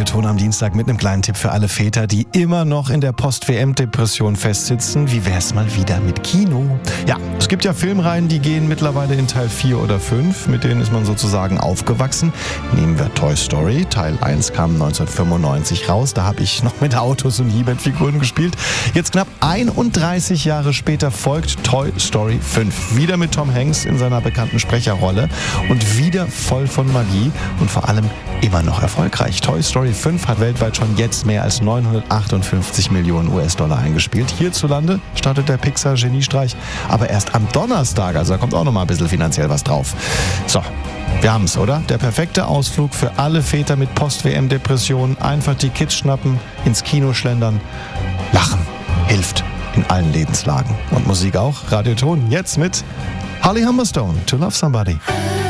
Radioton am Dienstag mit einem kleinen Tipp für alle Väter, die immer noch in der Post-WM-Depression festsitzen. Wie wär's mal wieder mit Kino? Ja, es gibt ja Filmreihen, die gehen mittlerweile in Teil 4 oder 5. Mit denen ist man sozusagen aufgewachsen. Nehmen wir Toy Story. Teil 1 kam 1995 raus. Da habe ich noch mit Autos und He-Man-Figuren gespielt. Jetzt knapp 31 Jahre später folgt Toy Story 5. Wieder mit Tom Hanks in seiner bekannten Sprecherrolle und wieder voll von Magie und vor allem immer noch erfolgreich. Toy Story 5 hat weltweit schon jetzt mehr als 958 Millionen US-Dollar eingespielt. Hierzulande startet der Pixar-Geniestreich aber erst am Donnerstag, also da kommt auch noch mal ein bisschen finanziell was drauf. So, wir haben's, oder? Der perfekte Ausflug für alle Väter mit Post-WM-Depressionen. Einfach die Kids schnappen, ins Kino schlendern. Lachen hilft in allen Lebenslagen. Und Musik auch. Radioton jetzt mit Holly Humberstone, To Love Somebody.